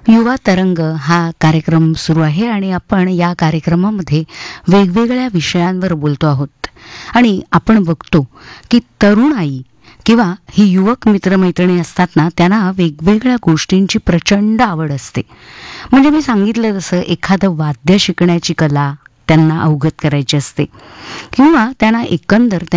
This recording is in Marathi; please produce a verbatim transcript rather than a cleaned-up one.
युवा तरंग हा कार्यक्रम सुरू आहे आणि आपण या कार्यक्रमामध्ये वेगवेगळ्या विषयांवर बोलतो आहोत. आणि आपण बघतो की तरुणाई किंवा ही युवक मित्रमैत्रिणी असतात ना, त्यांना वेगवेगळ्या गोष्टींची प्रचंड आवड असते. म्हणजे मी सांगितलं तसं एखादं वाद्य शिकण्याची कला त्यांना अवगत करायची असते किंवा त्यांना एकंदर